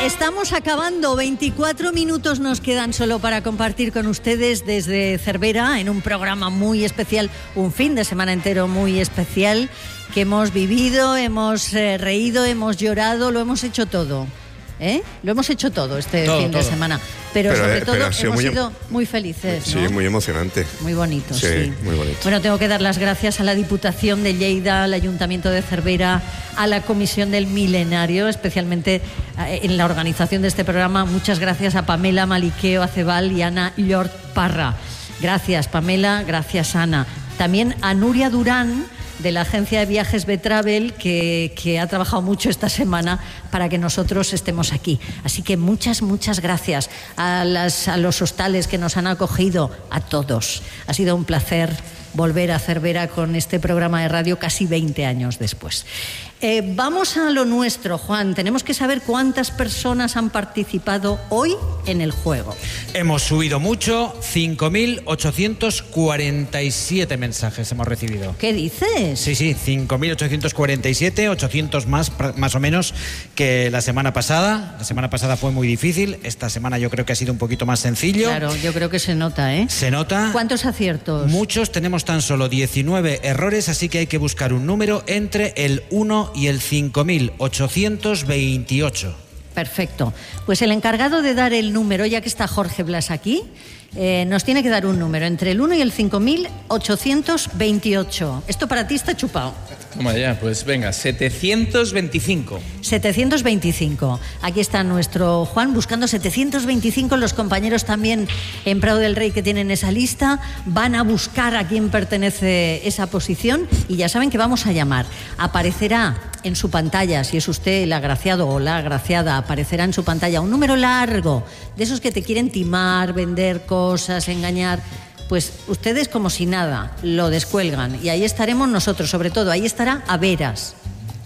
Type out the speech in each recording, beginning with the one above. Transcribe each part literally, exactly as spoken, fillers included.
Estamos acabando, veinticuatro minutos nos quedan solo para compartir con ustedes desde Cervera en un programa muy especial, un fin de semana entero muy especial que hemos vivido, hemos eh, reído, hemos llorado, lo hemos hecho todo. ¿Eh? Lo hemos hecho todo este todo, fin todo. de semana, pero, pero sobre eh, todo pero hemos sido muy, muy felices. Sí, ¿no? Muy emocionante. Muy bonito, sí, sí. Muy bonito. Bueno, tengo que dar las gracias a la Diputación de Lleida, al Ayuntamiento de Cervera, a la Comisión del Milenario, especialmente en la organización de este programa. Muchas gracias a Pamela Maliqueo Acebal y Ana Llort Parra. Gracias, Pamela, gracias, Ana. También a Nuria Durán, de la agencia de viajes Betravel, que, que ha trabajado mucho esta semana para que nosotros estemos aquí. Así que muchas, muchas gracias a, las, a los hostales que nos han acogido, a todos. Ha sido un placer volver a Cervera con este programa de radio casi veinte años después. Eh, vamos a lo nuestro, Juan. Tenemos que saber cuántas personas han participado hoy en el juego. Hemos subido mucho, cinco mil ochocientos cuarenta y siete mensajes hemos recibido. ¿Qué dices? Sí, sí, cinco mil ochocientos cuarenta y siete, ochocientos más, más o menos que la semana pasada. La semana pasada fue muy difícil, esta semana yo creo que ha sido un poquito más sencillo. Claro, yo creo que se nota, ¿eh? Se nota. ¿Cuántos aciertos? Muchos, tenemos tan solo diecinueve errores, así que hay que buscar un número entre el uno y el cinco mil ochocientos veintiocho. Perfecto. Pues el encargado de dar el número, ya que está Jorge Blas aquí, eh, nos tiene que dar un número entre el uno y el cinco mil ochocientos veintiocho. Esto para ti está chupado. Toma ya, pues venga, setecientos veinticinco. setecientos veinticinco. Aquí está nuestro Juan buscando setecientos veinticinco. Los compañeros también en Prado del Rey que tienen esa lista van a buscar a quién pertenece esa posición y ya saben que vamos a llamar. Aparecerá en su pantalla, si es usted el agraciado o la agraciada, aparecerá en su pantalla un número largo, de esos que te quieren timar, vender cosas, engañar. Pues ustedes como si nada, lo descuelgan y ahí estaremos nosotros, sobre todo, ahí estará Averas.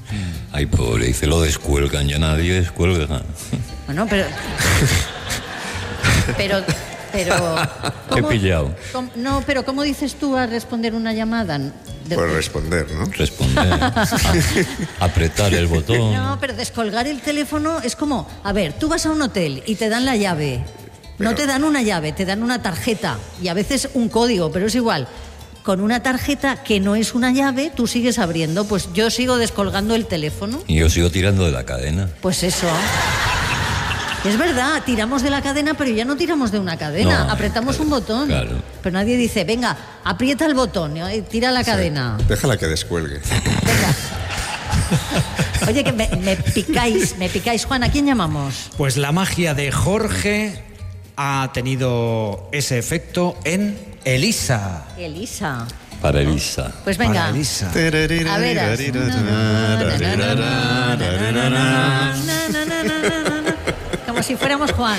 Ay, pobre, dice, lo descuelgan, ya nadie descuelga. Bueno, pero... pero... pero ¿Qué he pillado? ¿cómo, no, pero ¿cómo dices tú a responder una llamada? De, pues responder, ¿no? Responder. Apretar el botón. No, pero descolgar el teléfono es como... A ver, tú vas a un hotel y te dan la llave... Pero... No te dan una llave, te dan una tarjeta y a veces un código, pero es igual. Con una tarjeta que no es una llave, tú sigues abriendo. Pues yo sigo descolgando el teléfono. Y yo sigo tirando de la cadena. Pues eso. Es verdad, tiramos de la cadena, pero ya no tiramos de una cadena. No, apretamos claro, un botón. Claro. Pero nadie dice, venga, aprieta el botón, tira la sí, cadena. Déjala que descuelgue. Venga. Oye, que me, me picáis, me picáis. Juan, ¿a quién llamamos? Pues la magia de Jorge ha tenido ese efecto en Elisa. Elisa. Para Elisa. Pues venga. Para Elisa. A ver. Como si fuéramos Juan.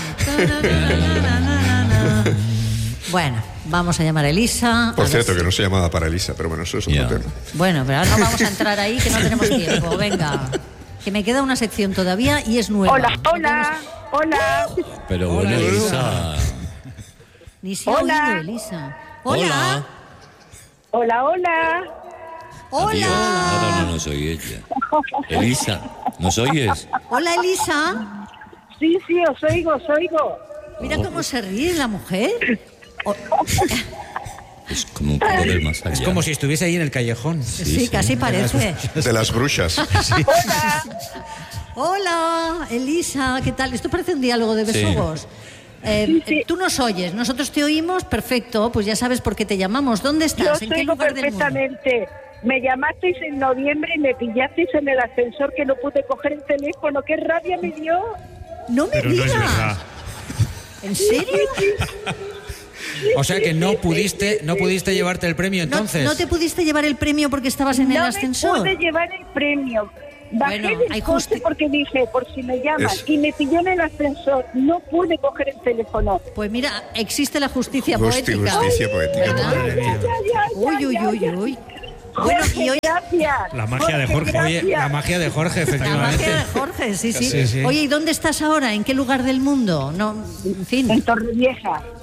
Bueno, vamos a llamar a Elisa. Por a cierto, si... que no se llamaba para Elisa, pero bueno, eso es otro yeah. tema. Bueno, pero ahora no vamos a entrar ahí, que no tenemos tiempo. Venga. Que me queda una sección todavía y es nueva. Hola, hola, hola. Pero bueno, Elisa. Ni se ha oído, Elisa. Hola. Hola, hola. Hola. Ahora no nos oye ella. Elisa, ¿nos oyes? Hola, Elisa. Sí, sí, os oigo, os oigo. Mira oh. cómo se ríe la mujer. Oh. Es como un poco del más allá. Es como si estuviese ahí en el callejón. Sí, sí, sí. Casi parece. De las brujas. Sí. Hola. Hola, Elisa, ¿qué tal? Esto parece un diálogo de besugos. Sí. Eh, sí, sí. Tú nos oyes, nosotros te oímos, perfecto, pues ya sabes por qué te llamamos. ¿Dónde estás? Yo ¿En qué lugar perfectamente. Del mundo? Me llamasteis en noviembre y me pillasteis en el ascensor que no pude coger el teléfono. ¡Qué rabia me dio! No me Pero digas. No es verdad. ¿En serio? O sea que no pudiste, no pudiste llevarte el premio entonces. ¿No, no te pudiste llevar el premio porque estabas en no el ascensor? No me pude llevar el premio. Bajé bueno, del coche justi- porque dije, por si me llaman, es... y me pilló en el ascensor, no pude coger el teléfono. Pues mira, existe la justicia Justi, poética. Justicia poética. Ay, ya, ya, ya, uy, uy, uy, uy. Bueno, Jorge, y hoy... gracias. La magia de Jorge. Oye, la magia de Jorge, efectivamente. La magia de Jorge, sí, sí. sí, sí. Oye, ¿y dónde estás ahora? ¿En qué lugar del mundo? No, en fin. En Torrevieja.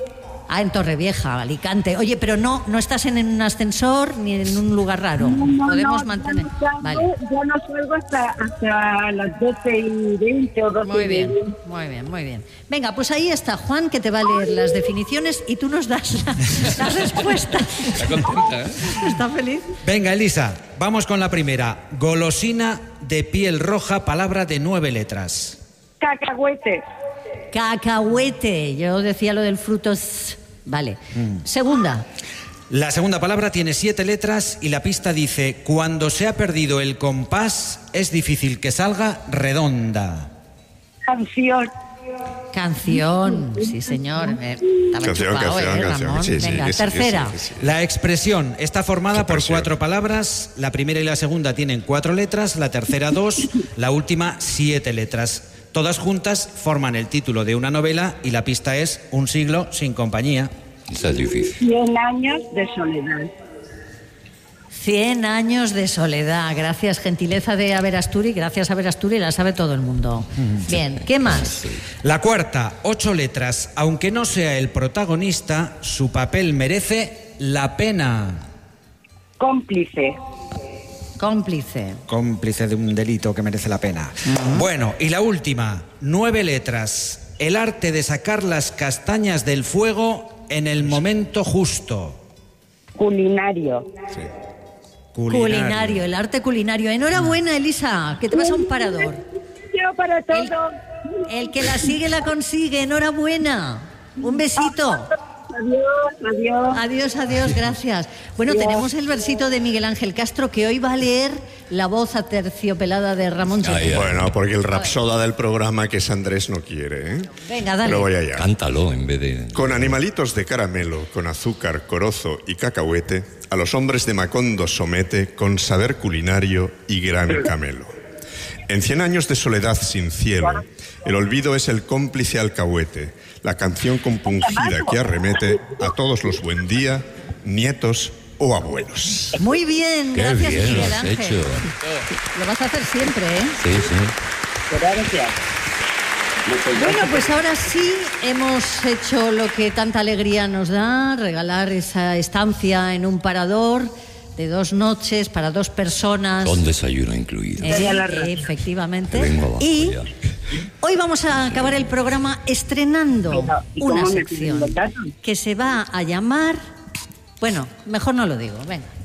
Ah, en Torrevieja, Alicante. Oye, pero no, no estás en un ascensor ni en un lugar raro. No, no, Podemos no, mantener. Ya no salgo, Vale. ya no salgo hasta, hasta las doce y veinte o doce Muy y bien, veinte. muy bien, muy bien. Venga, pues ahí está Juan, que te va a leer las definiciones y tú nos das la, la respuesta. Está contenta, ¿eh? ¿Está feliz? Venga, Elisa, vamos con la primera. Golosina de piel roja, palabra de nueve letras. Cacahuete. Cacahuete. Yo decía lo del fruto. s- Vale. Mm. Segunda. La segunda palabra tiene siete letras y la pista dice: cuando se ha perdido el compás, es difícil que salga redonda. Canción. Canción. Sí, señor. Eh, estaba Canción, chupado, canción, ¿eh, canción. Ramón? Sí, sí, Venga, que sí, tercera. que sí, que sí. La expresión está formada Qué por presión. cuatro palabras. La primera y la segunda tienen cuatro letras, la tercera dos, la última siete letras. Todas juntas forman el título de una novela y la pista es Un siglo sin compañía. Esa es difícil. Cien años de soledad. Cien años de soledad. Gracias, gentileza de Averasturi. Gracias, Averasturi, la sabe todo el mundo. Bien, ¿qué más? La cuarta, ocho letras. Aunque no sea el protagonista, su papel merece la pena. Cómplice. Cómplice. Cómplice de un delito que merece la pena. Bueno, y la última, nueve letras. El arte de sacar las castañas del fuego en el momento justo. Culinario. Sí. Culinario. el arte culinario. Enhorabuena, Elisa, que te vas a un parador. Yo para todo. El que la sigue la consigue. Enhorabuena. Un besito. Adiós, adiós. Adiós, adiós, gracias. Bueno, tenemos el versito de Miguel Ángel Castro, que hoy va a leer la voz aterciopelada de Ramón Ay, Sánchez. ay. Bueno, porque el rapsoda del programa, que es Andrés, no quiere, ¿eh? Venga, dale. Pero voy allá. Cántalo en vez de... Con animalitos de caramelo, con azúcar, corozo y cacahuete, a los hombres de Macondo somete con saber culinario y gran camelo. En cien años de soledad sin cielo, el olvido es el cómplice alcahuete, la canción compungida que arremete a todos los buen día, nietos o abuelos. Muy bien, Qué gracias, bien lo Miguel has Ángel. hecho. Lo vas a hacer siempre, ¿eh? Sí, sí. Gracias. Bueno, pues ahora sí hemos hecho lo que tanta alegría nos da, regalar esa estancia en un parador de dos noches para dos personas. Con desayuno incluido. Eh, efectivamente. Vengo abajo Y ya. hoy vamos a acabar el programa estrenando Pero, ¿y una cómo me sección piden los datos? que se va a llamar... Bueno, mejor no lo digo, venga.